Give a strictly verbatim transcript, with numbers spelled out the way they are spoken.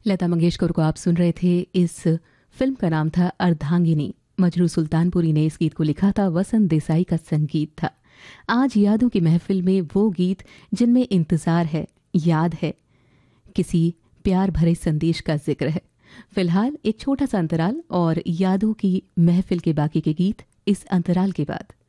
लता मंगेशकर को आप सुन रहे थे। इस फिल्म का नाम था अर्धांगिनी। मजरू सुल्तानपुरी ने इस गीत को लिखा था, वसंत देसाई का संगीत था। आज यादों की महफिल में वो गीत जिनमें इंतजार है, याद है, किसी प्यार भरे संदेश का जिक्र है। फिलहाल एक छोटा सा अंतराल और यादों की महफिल के बाकी के गीत इस अंतराल के बाद।